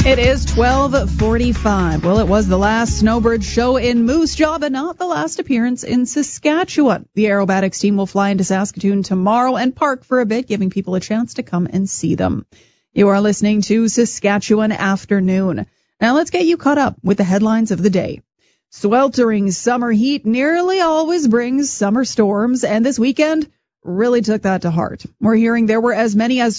It is 12:45. Well, it was the last Snowbird show in Moose Jaw, but not the last appearance in Saskatchewan. The aerobatics team will fly into Saskatoon tomorrow and park for a bit, giving people a chance to come and see them. You are listening to Saskatchewan Afternoon. Now let's get you caught up with the headlines of the day. Sweltering summer heat nearly always brings summer storms, and this weekend really took that to heart. We're hearing there were as many as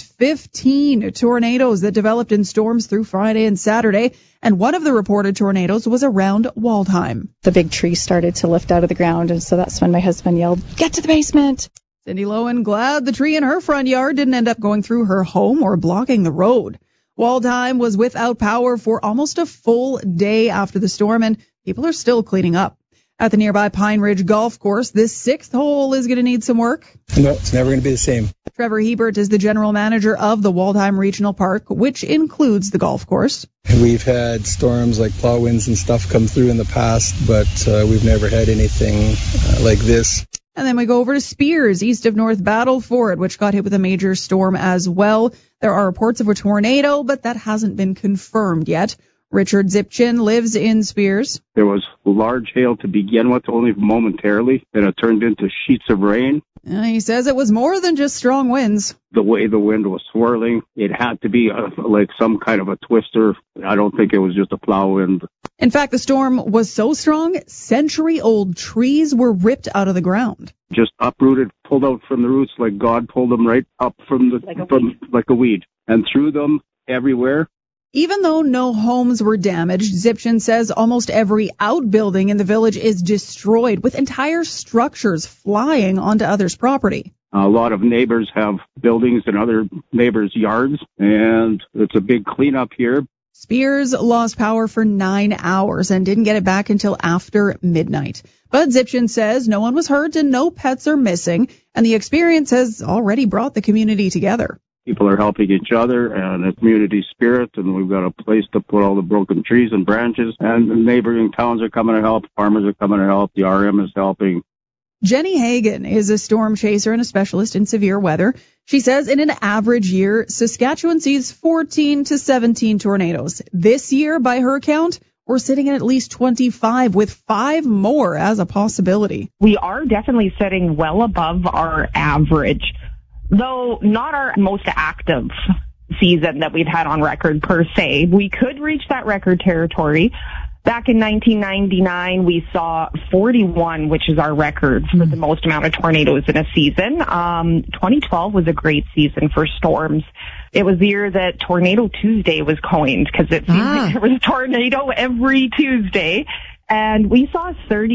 15 tornadoes that developed in storms through Friday and Saturday, and one of the reported tornadoes was around Waldheim. The big tree started to lift out of the ground, and so that's when my husband yelled, "Get to the basement!" Cindy Lowen glad the tree in her front yard didn't end up going through her home or blocking the road. Waldheim was without power for almost a full day after the storm, and people are still cleaning up. At the nearby Pine Ridge Golf Course, this sixth hole is going to need some work. No, it's never going to be the same. Trevor Hebert is the general manager of the Waldheim Regional Park, which includes the golf course. We've had storms like plow winds and stuff come through in the past, but we've never had anything like this. And then we go over to Spears, east of North Battleford, which got hit with a major storm as well. There are reports of a tornado, but that hasn't been confirmed yet. Richard Zipchin lives in Spears. There was large hail to begin with, only momentarily, and it turned into sheets of rain. He says it was more than just strong winds. The way the wind was swirling, it had to be like some kind of a twister. I don't think it was just a plow wind. In fact, the storm was so strong, century-old trees were ripped out of the ground. Just uprooted, pulled out from the roots like God pulled them right up from like a weed, and threw them everywhere. Even though no homes were damaged, Zipchin says almost every outbuilding in the village is destroyed, with entire structures flying onto others' property. A lot of neighbors have buildings in other neighbors' yards, and it's a big cleanup here. Spears lost power for 9 hours and didn't get it back until after midnight. But Zipchin says no one was hurt and no pets are missing, and the experience has already brought the community together. People are helping each other and a community spirit, and we've got a place to put all the broken trees and branches, and the neighboring towns are coming to help, farmers are coming to help, the RM is helping. Jenny Hagan is a storm chaser and a specialist in severe weather. She says in an average year, Saskatchewan sees 14 to 17 tornadoes. This year, by her count, we're sitting at least 25, with 5 more as a possibility. We are definitely sitting well above our average, though not our most active season that we've had on record per se. We could reach that record territory. Back in 1999, we saw 41, which is our record for the most amount of tornadoes in a season. 2012 was a great season for storms. It was the year that Tornado Tuesday was coined, because it seemed like there was a tornado every Tuesday. And we saw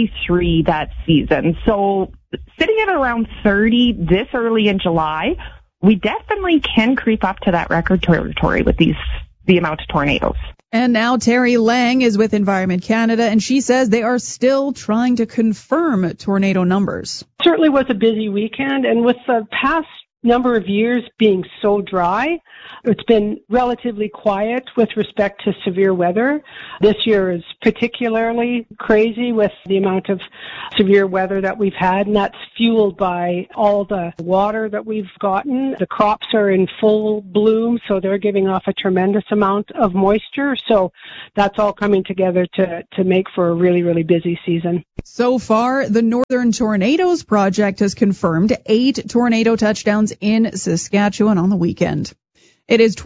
33 that season. So sitting at around 30 this early in July, we definitely can creep up to that record territory with the amount of tornadoes. And now Terry Lang is with Environment Canada, and she says they are still trying to confirm tornado numbers. Certainly was a busy weekend, and with the past number of years being so dry, it's been relatively quiet with respect to severe weather. This year is particularly crazy with the amount of severe weather that we've had, and that's fueled by all the water that we've gotten. The crops are in full bloom, so they're giving off a tremendous amount of moisture. So that's all coming together to make for a really, really busy season. So far, the Northern Tornadoes Project has confirmed 8 tornado touchdowns in Saskatchewan on the weekend. It is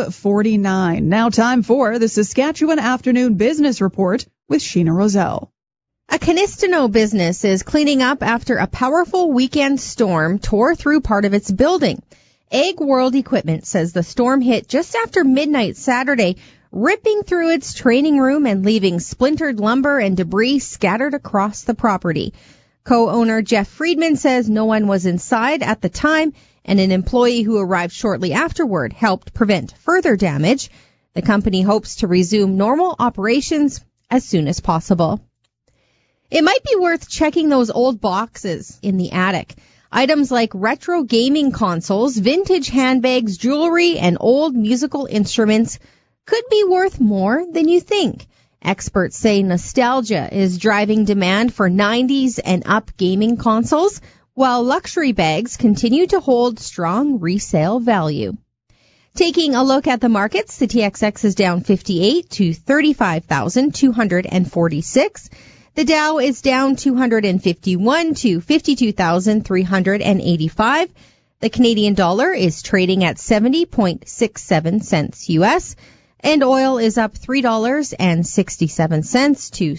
12:49. Now time for the Saskatchewan Afternoon Business Report with Sheena Roselle. A Canistino business is cleaning up after a powerful weekend storm tore through part of its building. Egg World Equipment says the storm hit just after midnight Saturday, ripping through its training room and leaving splintered lumber and debris scattered across the property. Co-owner Jeff Friedman says no one was inside at the time, and an employee who arrived shortly afterward helped prevent further damage. The company hopes to resume normal operations as soon as possible. It might be worth checking those old boxes in the attic. Items like retro gaming consoles, vintage handbags, jewelry, and old musical instruments could be worth more than you think. Experts say nostalgia is driving demand for 90s and up gaming consoles, while luxury bags continue to hold strong resale value. Taking a look at the markets, the TXX is down 58 to 35,246. The Dow is down 251 to 52,385. The Canadian dollar is trading at 70.67 cents US. And oil is up $3.67 to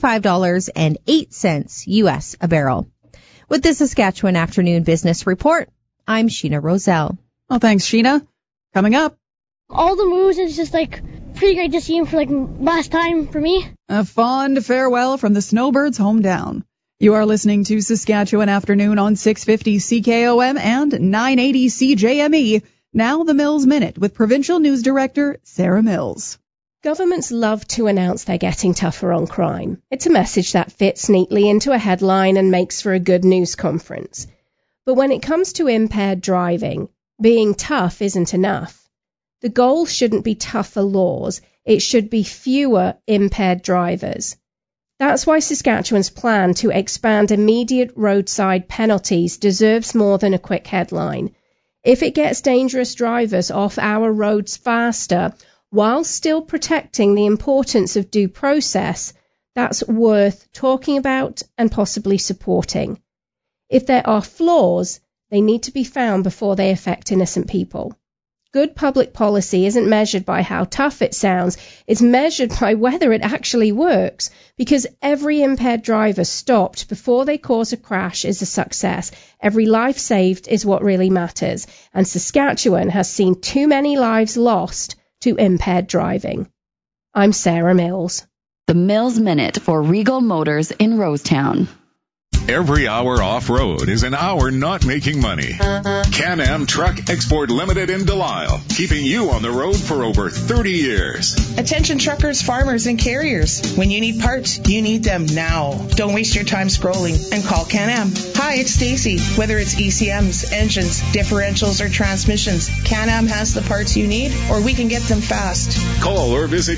$75.08 US a barrel. With the Saskatchewan Afternoon Business Report, I'm Sheena Roselle. Well, thanks, Sheena. Coming up, all the moves is just pretty great to see him for last time for me. a fond farewell from the Snowbirds' hometown. You are listening to Saskatchewan Afternoon on 650 CKOM and 980 CJME. Now the Mills Minute with Provincial News Director Sarah Mills. Governments love to announce they're getting tougher on crime. It's a message that fits neatly into a headline and makes for a good news conference. But when it comes to impaired driving, being tough isn't enough. The goal shouldn't be tougher laws, it should be fewer impaired drivers. That's why Saskatchewan's plan to expand immediate roadside penalties deserves more than a quick headline. If it gets dangerous drivers off our roads faster, while still protecting the importance of due process, that's worth talking about and possibly supporting. If there are flaws, they need to be found before they affect innocent people. Good public policy isn't measured by how tough it sounds, it's measured by whether it actually works, because every impaired driver stopped before they cause a crash is a success. Every life saved is what really matters, and Saskatchewan has seen too many lives lost to impaired driving. I'm Sarah Mills. The Mills Minute for Regal Motors in Rosetown. Every hour off-road is an hour not making money. Can-Am Truck Export Limited in Delisle, keeping you on the road for over 30 years. Attention truckers, farmers, and carriers. When you need parts, you need them now. Don't waste your time scrolling and call Can-Am. Hi, it's Stacy. Whether it's ECMs, engines, differentials, or transmissions, Can-Am has the parts you need, or we can get them fast. Call or visit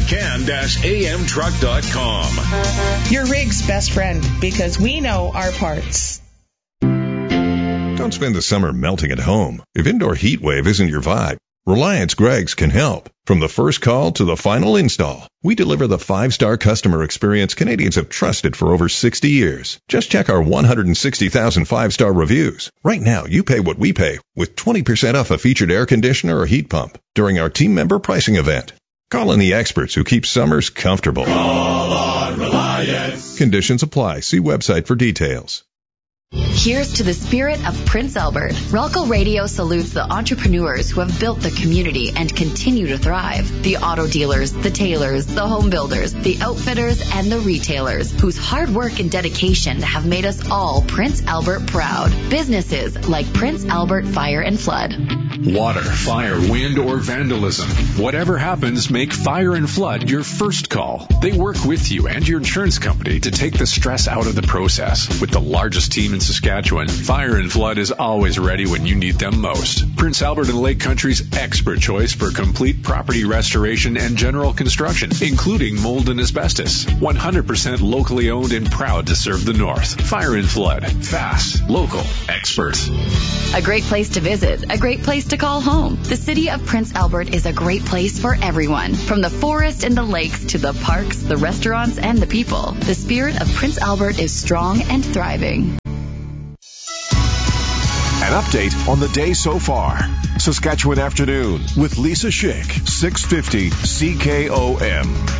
can-amtruck.com. Your rig's best friend, because we know our parts. Don't spend the summer melting at home. If indoor heat wave isn't your vibe, Reliance Greggs can help. From the first call to the final install, we deliver the 5-star customer experience Canadians have trusted for over 60 years. Just check our 160,000 5-star reviews. Right now, you pay what we pay with 20% off a featured air conditioner or heat pump during our team member pricing event. Call in the experts who keep summers comfortable. Call on Reliance. Conditions apply. See website for details. Here's to the spirit of Prince Albert. Ralco Radio salutes the entrepreneurs who have built the community and continue to thrive. The auto dealers, the tailors, the home builders, the outfitters, and the retailers whose hard work and dedication have made us all Prince Albert proud. Businesses like Prince Albert Fire and Flood. Water, fire, wind, or vandalism. Whatever happens, make Fire and Flood your first call. They work with you and your insurance company to take the stress out of the process. With the largest team in Saskatchewan, Fire and Flood is always ready when you need them most. Prince Albert and Lake Country's expert choice for complete property restoration and general construction, including mold and asbestos. 100% locally owned and proud to serve the North. Fire and Flood. Fast, local, expert. A great place to visit, a great place to call home. The city of Prince Albert is a great place for everyone. From the forest and the lakes to the parks, the restaurants, and the people. The spirit of Prince Albert is strong and thriving. An update on the day so far. Saskatchewan Afternoon with Lisa Schick, 650 CKOM.